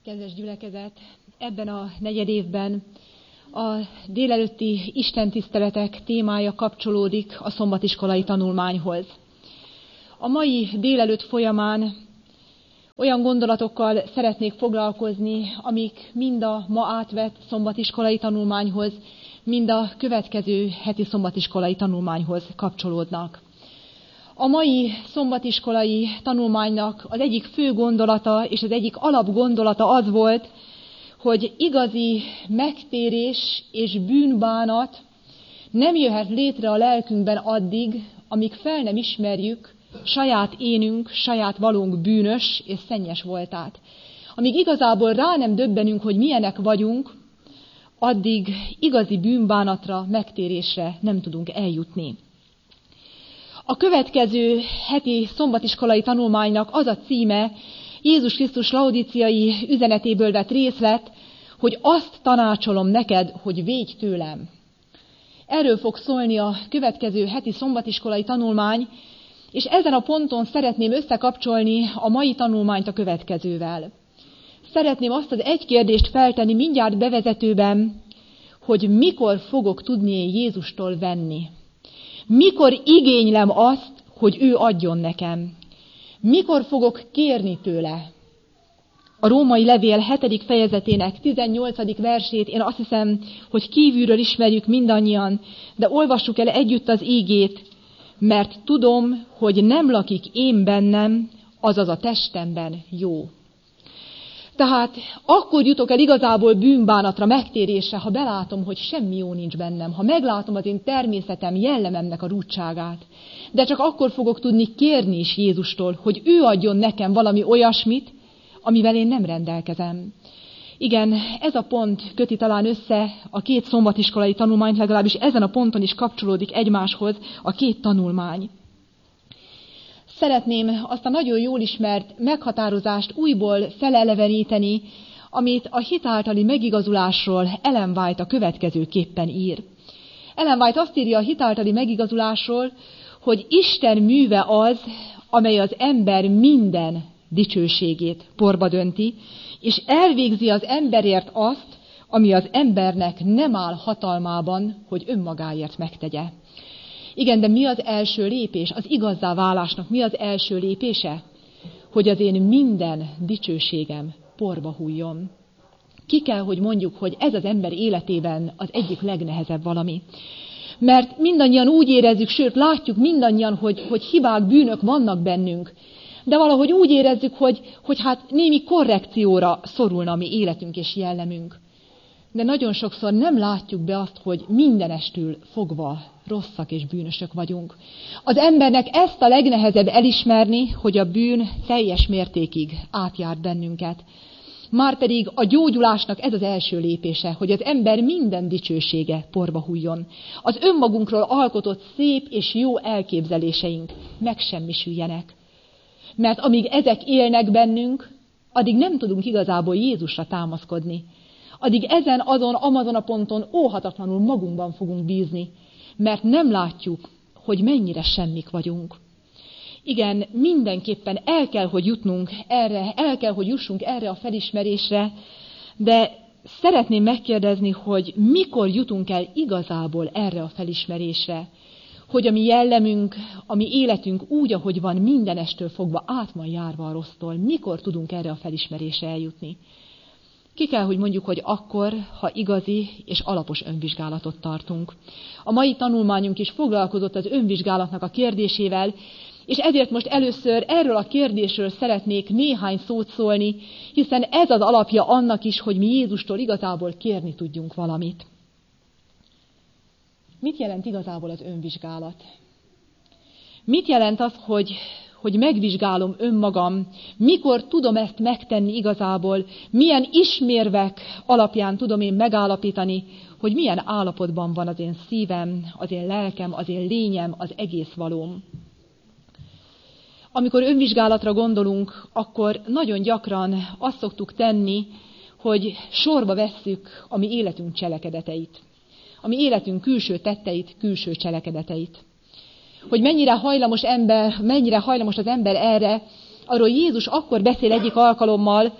Kedves gyülekezet, ebben a negyedévben a délelőtti istentiszteletek témája kapcsolódik a szombatiskolai tanulmányhoz. A mai délelőtt folyamán olyan gondolatokkal szeretnék foglalkozni, amik mind a ma átvett szombatiskolai tanulmányhoz, mind a következő heti szombatiskolai tanulmányhoz kapcsolódnak. A mai szombatiskolai tanulmánynak az egyik fő gondolata és az egyik alapgondolata az volt, hogy igazi megtérés és bűnbánat nem jöhet létre a lelkünkben addig, amíg fel nem ismerjük saját énünk, saját valónk bűnös és szennyes voltát. Amíg igazából rá nem döbbenünk, hogy milyenek vagyunk, addig igazi bűnbánatra, megtérésre nem tudunk eljutni. A következő heti szombatiskolai tanulmánynak az a címe, Jézus Krisztus laodíciai üzenetéből vett részlet, hogy azt tanácsolom neked, hogy védj tőlem. Erről fog szólni a következő heti szombatiskolai tanulmány, és ezen a ponton szeretném összekapcsolni a mai tanulmányt a következővel. Szeretném azt az egy kérdést feltenni mindjárt bevezetőben, hogy mikor fogok tudni Jézustól venni. Mikor igénylem azt, hogy ő adjon nekem? Mikor fogok kérni tőle? A római levél 7. fejezetének 18. versét én azt hiszem, hogy kívülről ismerjük mindannyian, de olvassuk el együtt az ígét, mert tudom, hogy nem lakik én bennem, azaz a testemben jó. Tehát akkor jutok el igazából bűnbánatra, megtérésre, ha belátom, hogy semmi jó nincs bennem, ha meglátom az én természetem, jellememnek a rúdságát. De csak akkor fogok tudni kérni is Jézustól, hogy ő adjon nekem valami olyasmit, amivel én nem rendelkezem. Igen, ez a pont köti talán össze a két szombatiskolai tanulmányt, legalábbis ezen a ponton is kapcsolódik egymáshoz a két tanulmány. Szeretném azt a nagyon jól ismert meghatározást újból feleleveníteni, amit a hit általi megigazulásról Ellen White a következőképpen ír. Ellen White azt írja a hit általi megigazulásról, hogy Isten műve az, amely az ember minden dicsőségét porba dönti, és elvégzi az emberért azt, ami az embernek nem áll hatalmában, hogy önmagáért megtegye. Igen, de mi az első lépés? Az igazzá válásnak mi az első lépése? Hogy az én minden dicsőségem porba hulljon. Ki kell, hogy mondjuk, hogy ez az ember életében az egyik legnehezebb valami. Mert mindannyian úgy érezzük, sőt látjuk mindannyian, hogy hibák, bűnök vannak bennünk. De valahogy úgy érezzük, hogy hát némi korrekcióra szorulna a mi életünk és jellemünk. De nagyon sokszor nem látjuk be azt, hogy mindenestül fogva rosszak és bűnösök vagyunk. Az embernek ezt a legnehezebb elismerni, hogy a bűn teljes mértékig átjárt bennünket. Márpedig a gyógyulásnak ez az első lépése, hogy az ember minden dicsősége porba hulljon. Az önmagunkról alkotott szép és jó elképzeléseink megsemmisüljenek. Mert amíg ezek élnek bennünk, addig nem tudunk igazából Jézusra támaszkodni. Addig amazon a ponton óhatatlanul magunkban fogunk bízni, mert nem látjuk, hogy mennyire semmik vagyunk. Igen, mindenképpen el kell, hogy jussunk erre a felismerésre, de szeretném megkérdezni, hogy mikor jutunk el igazából erre a felismerésre, hogy a mi jellemünk, a mi életünk úgy, ahogy van, mindenestől fogva át van járva a rossztól. Mikor tudunk erre a felismerésre eljutni? Ki kell, hogy mondjuk, hogy akkor, ha igazi és alapos önvizsgálatot tartunk. A mai tanulmányunk is foglalkozott az önvizsgálatnak a kérdésével, és ezért most először erről a kérdésről szeretnék néhány szót szólni, hiszen ez az alapja annak is, hogy mi Jézustól igazából kérni tudjunk valamit. Mit jelent igazából az önvizsgálat? Mit jelent az, hogy megvizsgálom önmagam, mikor tudom ezt megtenni igazából, milyen ismérvek alapján tudom én megállapítani, hogy milyen állapotban van az én szívem, az én lelkem, az én lényem, az egész valóm. Amikor önvizsgálatra gondolunk, akkor nagyon gyakran azt szoktuk tenni, hogy sorba vesszük a mi életünk cselekedeteit. A mi életünk külső tetteit, külső cselekedeteit. Hogy mennyire hajlamos az ember erre, arról Jézus akkor beszél egyik alkalommal,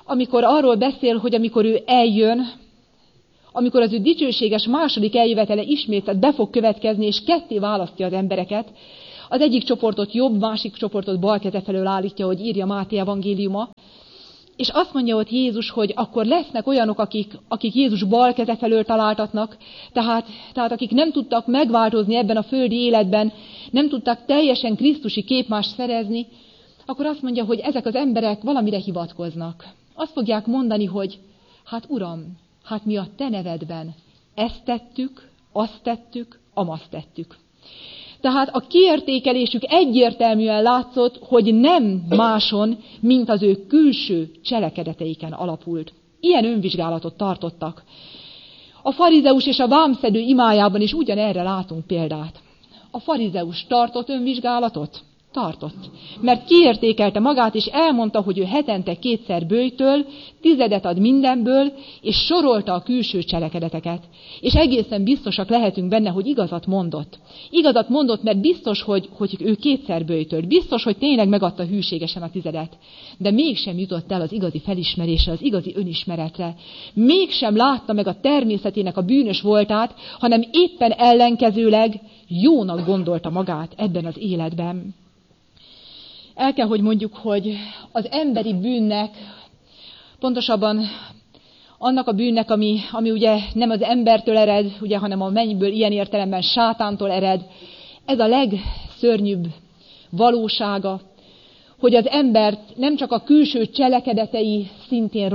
amikor arról beszél, hogy amikor ő eljön, amikor az ő dicsőséges második eljövetele ismét be fog következni, és ketté választja az embereket, az egyik csoportot jobb, másik csoportot bal keze felől állítja, hogy írja Máté evangéliuma, és azt mondja ott Jézus, hogy akkor lesznek olyanok, akik Jézus bal keze felől találtatnak, tehát akik nem tudtak megváltozni ebben a földi életben, nem tudtak teljesen krisztusi képmást szerezni, akkor azt mondja, hogy ezek az emberek valamire hivatkoznak. Azt fogják mondani, hogy hát Uram, hát mi a te nevedben ezt tettük, azt tettük, amazt tettük. Tehát a kiértékelésük egyértelműen látszott, hogy nem máson, mint az ő külső cselekedeteiken alapult. Ilyen önvizsgálatot tartottak. A farizeus és a vámszedő imájában is ugyanerre látunk példát. A farizeus tartott önvizsgálatot? Tartott. Mert kiértékelte magát, és elmondta, hogy ő hetente 2-szer böjtöl, 10 ad mindenből, és sorolta a külső cselekedeteket. És egészen biztosak lehetünk benne, hogy igazat mondott. Igazat mondott, mert biztos, hogy ő 2-szer böjtölt. Biztos, hogy tényleg megadta hűségesen a 10. De mégsem jutott el az igazi felismerésre, az igazi önismeretre. Mégsem látta meg a természetének a bűnös voltát, hanem éppen ellenkezőleg jónak gondolta magát ebben az életben. El kell, hogy mondjuk, hogy az emberi bűnnek, pontosabban annak a bűnnek, ami ugye nem az embertől ered, ugye, hanem a mennyből ilyen értelemben sátántól ered, ez a legszörnyűbb valósága, hogy az embert nem csak a külső cselekedetei szintjén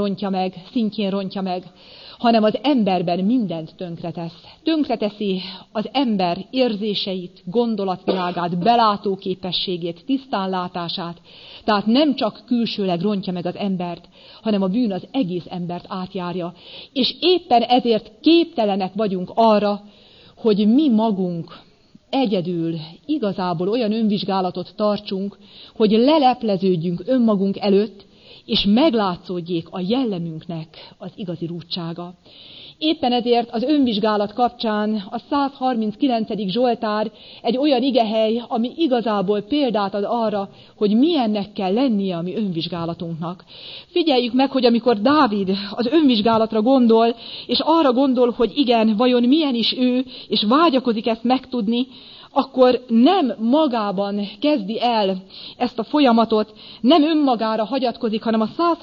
rontja meg, hanem az emberben mindent tönkretesz. Tönkreteszi az ember érzéseit, gondolatvilágát, belátóképességét, tisztánlátását. Tehát nem csak külsőleg rontja meg az embert, hanem a bűn az egész embert átjárja. És éppen ezért képtelenek vagyunk arra, hogy mi magunk egyedül igazából olyan önvizsgálatot tartsunk, hogy lelepleződjünk önmagunk előtt, és meglátszódjék a jellemünknek az igazi rúdsága. Éppen ezért az önvizsgálat kapcsán a 139. Zsoltár egy olyan igehely, ami igazából példát ad arra, hogy milyennek kell lennie a mi önvizsgálatunknak. Figyeljük meg, hogy amikor Dávid az önvizsgálatra gondol, és arra gondol, hogy igen, vajon milyen is ő, és vágyakozik ezt megtudni, akkor nem magában kezdi el ezt a folyamatot, nem önmagára hagyatkozik, hanem a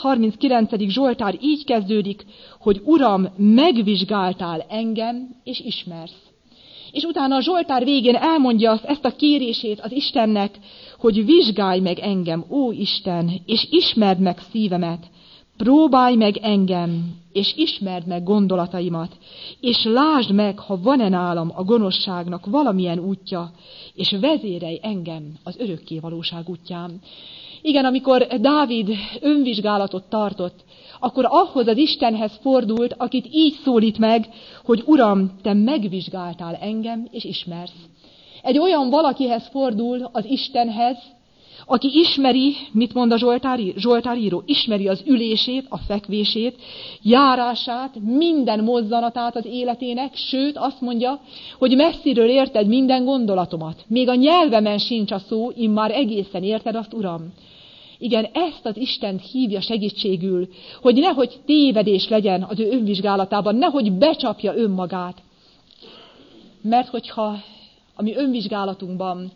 139. Zsoltár így kezdődik, hogy Uram, megvizsgáltál engem, és ismersz. És utána a Zsoltár végén elmondja ezt a kérését az Istennek, hogy vizsgálj meg engem, ó Isten, és ismerd meg szívemet, próbálj meg engem, és ismerd meg gondolataimat, és lásd meg, ha van-e nálam a gonoszságnak valamilyen útja, és vezérelj engem az örökkévalóság útján. Igen, amikor Dávid önvizsgálatot tartott, akkor ahhoz az Istenhez fordult, akit így szólít meg, hogy Uram, te megvizsgáltál engem, és ismersz. Egy olyan valakihez fordul az Istenhez, aki ismeri, mit mond a Zsoltáríró, ismeri az ülését, a fekvését, járását, minden mozzanatát az életének, sőt azt mondja, hogy messziről érted minden gondolatomat. Még a nyelvemen sincs a szó, immár egészen érted azt, Uram. Igen, ezt az Istent hívja segítségül, hogy nehogy tévedés legyen az ő önvizsgálatában, nehogy becsapja önmagát. Mert hogyha a mi önvizsgálatunkban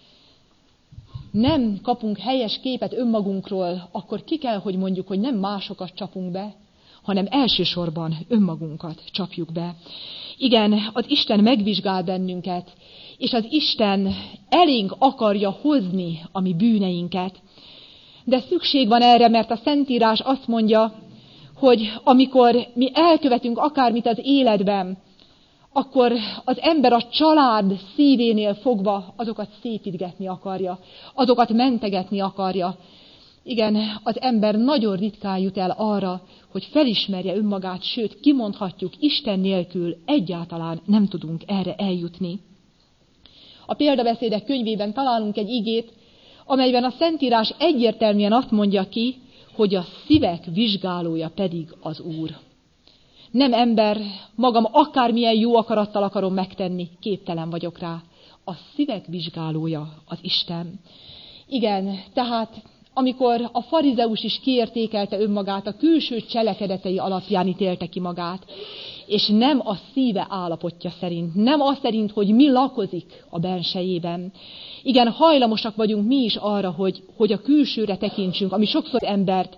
nem kapunk helyes képet önmagunkról, akkor ki kell, hogy mondjuk, hogy nem másokat csapunk be, hanem elsősorban önmagunkat csapjuk be. Igen, az Isten megvizsgál bennünket, és az Isten elénk akarja hozni a mi bűneinket. De szükség van erre, mert a Szentírás azt mondja, hogy amikor mi elkövetünk akármit az életben, akkor az ember a család szívénél fogva azokat szépítgetni akarja, azokat mentegetni akarja. Igen, az ember nagyon ritkán jut el arra, hogy felismerje önmagát, sőt, kimondhatjuk, Isten nélkül egyáltalán nem tudunk erre eljutni. A példabeszédek könyvében találunk egy igét, amelyben a Szentírás egyértelműen azt mondja ki, hogy a szívek vizsgálója pedig az Úr. Nem ember, magam akármilyen jó akarattal akarom megtenni, képtelen vagyok rá. A szívek vizsgálója az Isten. Igen, tehát amikor a farizeus is kiértékelte önmagát, a külső cselekedetei alapján ítélte ki magát, és nem a szíve állapotja szerint, nem az szerint, hogy mi lakozik a bensejében. Igen, hajlamosak vagyunk mi is arra, hogy a külsőre tekintsünk, ami sokszor embert